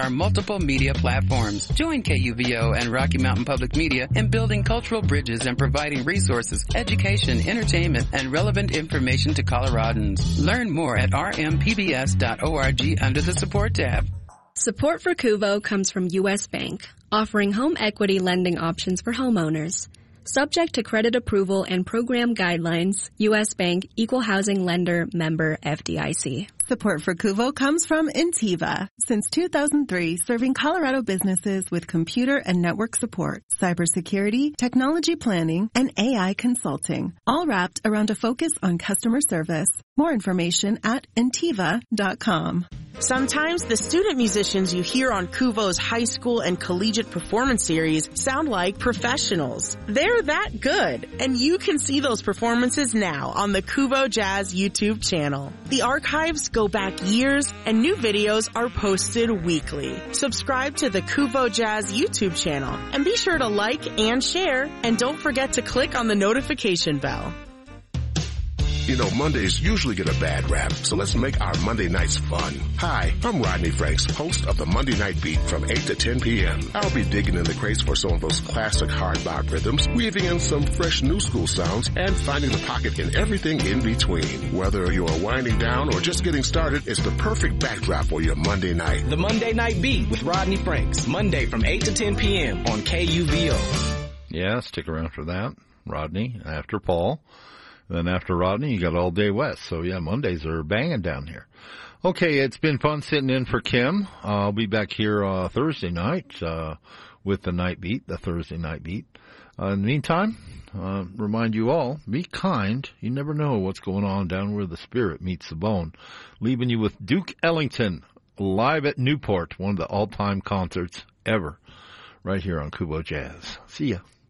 our multiple media platforms. Join KUVO and Rocky Mountain Public Media in building cultural bridges and providing resources, education, entertainment, and relevant information to Coloradans. Learn more at rmpbs.org under the Support tab. Support for KUVO comes from U.S. Bank, offering home equity lending options for homeowners. Subject to credit approval and program guidelines, U.S. Bank, Equal Housing Lender, member FDIC. Support for KUVO comes from Intiva. Since 2003, serving Colorado businesses with computer and network support, cybersecurity, technology planning, and AI consulting, all wrapped around a focus on customer service. More information at Intiva.com. Sometimes the student musicians you hear on KUVO's high school and collegiate performance series sound like professionals. They're that good, and you can see those performances now on the KUVO Jazz YouTube channel. The archives go back years, and new videos are posted weekly. Subscribe to the KUVO Jazz YouTube channel, and be sure to like and share, and don't forget to click on the notification bell. You know, Mondays usually get a bad rap, so let's make our Monday nights fun. Hi, I'm Rodney Franks, host of the Monday Night Beat from 8 to 10 p.m. I'll be digging in the crates for some of those classic hard bop rhythms, weaving in some fresh new school sounds, and finding the pocket in everything in between. Whether you're winding down or just getting started, it's the perfect backdrop for your Monday night. The Monday Night Beat with Rodney Franks, Monday from 8 to 10 p.m. on KUVO. Yeah, stick around for that. Rodney, after Paul. Then after Rodney, you got All Day West. So, yeah, Mondays are banging down here. Okay, it's been fun sitting in for Kim. I'll be back here Thursday night with the Night Beat, the Thursday Night Beat. In the meantime, remind you all, be kind. You never know what's going on down where the spirit meets the bone. Leaving you with Duke Ellington live at Newport, one of the all-time concerts ever, right here on KUVO Jazz. See ya.